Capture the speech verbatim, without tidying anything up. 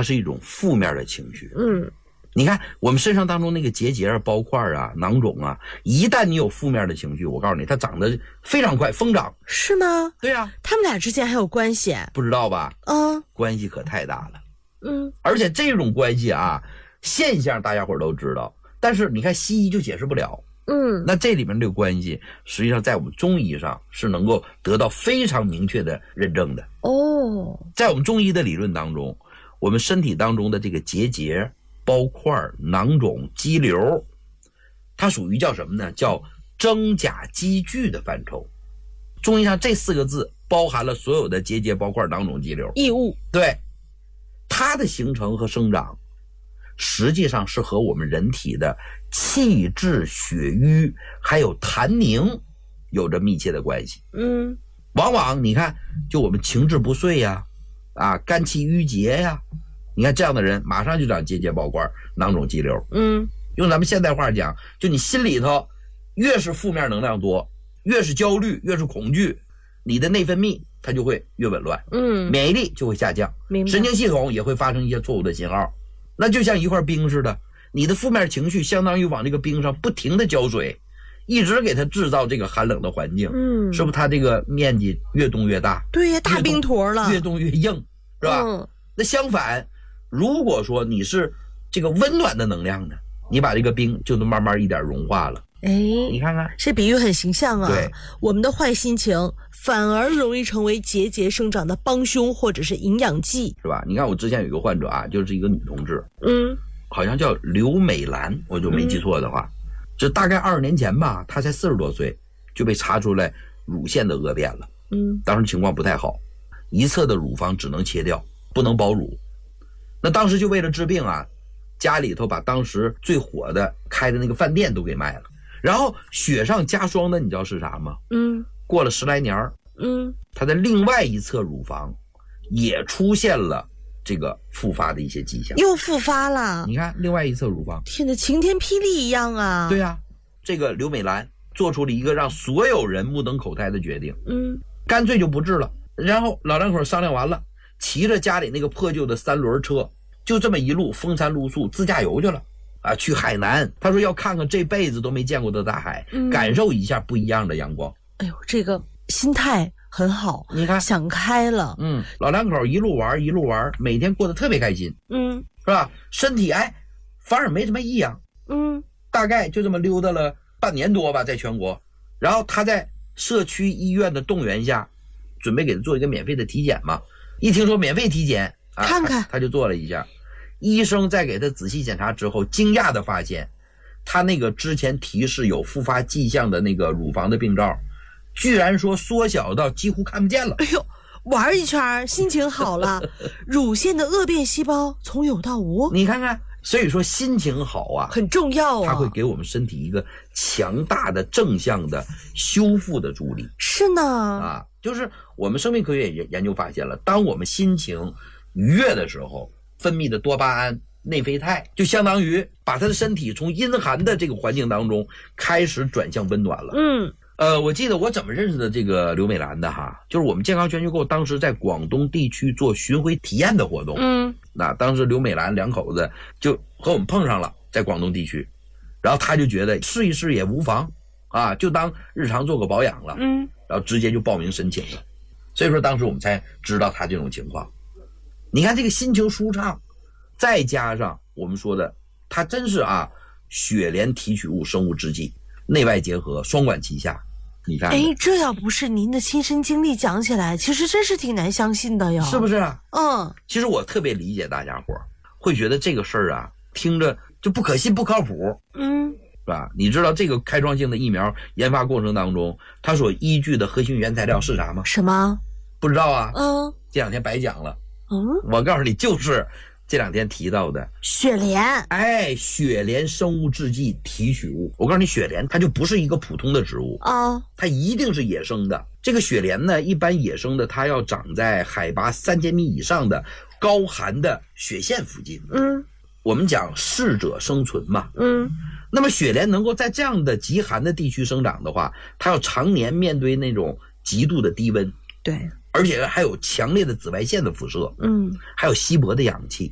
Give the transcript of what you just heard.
它是一种负面的情绪。 嗯， 你看我们身上当中那个结节啊、包块啊、囊肿啊，一旦你有负面的情绪，我告诉你，它长得非常快，疯长。 是吗？ 对啊， 他们俩之间还有关系？ 不知道吧？ 嗯， 关系可太大了。 嗯， 而且这种关系啊，现象大家伙都知道，但是你看西医就解释不了。 嗯， 那这里面这个关系，实际上在我们中医上是能够得到非常明确的认证的。 哦， 在我们中医的理论当中，我们身体当中的这个结节、包块、囊肿、肌瘤，它属于叫什么呢？叫真假积聚的范畴。中医上这四个字包含了所有的结节、包块、囊肿、肌瘤。 异物。 对，它的形成和生长实际上是和我们人体的气滞、血瘀还有痰凝有着密切的关系。 嗯， 往往你看，就我们情志不遂呀，啊，肝气郁结呀，你看这样的人马上就长结节、包块、囊肿、肌瘤。 嗯， 用咱们现代话讲，就你心里头越是负面能量多，越是焦虑，越是恐惧，你的内分泌它就会越紊乱， 嗯， 免疫力就会下降， 明白。 神经系统也会发生一些错误的信号。那就像一块冰似的，你的负面情绪相当于往这个冰上不停的浇水，一直给它制造这个寒冷的环境。 嗯， 是不是它这个面积越冻越大？ 对呀，大冰坨了， 越冻越硬，是吧？ 嗯， 那相反，如果说你是这个温暖的能量呢，你把这个冰就能慢慢一点融化了。 哎， 你看看， 这比喻很形象啊。 对， 我们的坏心情反而容易成为结节生长的帮凶或者是营养剂， 是吧？你看我之前有一个患者啊，就是一个女同志， 嗯， 好像叫刘美兰，我就没记错的话，这、嗯、大概二十年前吧，她才四十多岁就被查出来乳腺的恶变了。 嗯， 当时情况不太好，一侧的乳房只能切掉，不能保乳。那当时就为了治病啊，家里头把当时最火的开的那个饭店都给卖了。然后雪上加霜的，你知道是啥吗？ 嗯， 过了十来年， 嗯， 他的另外一侧乳房也出现了这个复发的一些迹象， 又复发了。 你看另外一侧乳房， 天哪，晴天霹雳一样啊！ 对啊，这个刘美兰做出了一个让所有人目瞪口呆的决定， 嗯， 干脆就不治了。然后老两口商量完了，骑着家里那个破旧的三轮车，就这么一路风餐露宿自驾游去了。啊，去海南，他说要看看这辈子都没见过的大海，嗯，感受一下不一样的阳光。 哎呦，这个心态很好， 你看想开了。 嗯，老两口一路玩一路玩，每天过得特别开心。 嗯， 是吧？身体哎反而没什么异样。 嗯， 大概就这么溜达了半年多吧，在全国。然后他在社区医院的动员下，准备给他做一个免费的体检嘛。一听说免费体检，啊、 看看他, 他就做了一下。医生在给他仔细检查之后，惊讶的发现，他那个之前提示有复发迹象的那个乳房的病灶，居然说缩小到几乎看不见了。 哎呦，玩一圈心情好了，乳腺的恶变细胞从有到无。 你看看，所以说心情好啊， 很重要啊， 它会给我们身体一个强大的正向的修复的助力。 是呢， 啊，就是我们生命科学研究发现了，当我们心情愉悦的时候，分泌的多巴胺、内啡肽就相当于把他的身体从阴寒的这个环境当中开始转向温暖了。 嗯， 呃，我记得我怎么认识的这个刘美兰的哈，就是我们健康全球购当时在广东地区做巡回体验的活动。 嗯， 那当时刘美兰两口子就和我们碰上了，在广东地区，然后他就觉得试一试也无妨啊，就当日常做个保养了。 嗯， 然后直接就报名申请了。所以说当时我们才知道他这种情况。你看这个心情舒畅，再加上我们说的，它真是啊，雪莲提取物生物制剂，内外结合，双管齐下。你看， 哎，这要不是您的亲身经历讲起来，其实真是挺难相信的哟， 是不是啊？ 嗯， 其实我特别理解大家伙会觉得这个事儿啊，听着就不可信、不靠谱， 嗯， 是吧？你知道这个开创性的疫苗研发过程当中，它所依据的核心原材料是啥吗？ 什么？ 不知道啊？ 嗯， 这两天白讲了。 嗯， 我告诉你，就是这两天提到的雪莲。 哎，雪莲生物制剂提取物。我告诉你，雪莲它就不是一个普通的植物啊， 它一定是野生的。这个雪莲呢，一般野生的它要长在海拔三千米以上的高寒的雪线附近。 嗯， 我们讲适者生存嘛。 嗯， 那么雪莲能够在这样的极寒的地区生长的话，它要常年面对那种极度的低温。 对。 而且还有强烈的紫外线的辐射， 嗯， 还有稀薄的氧气，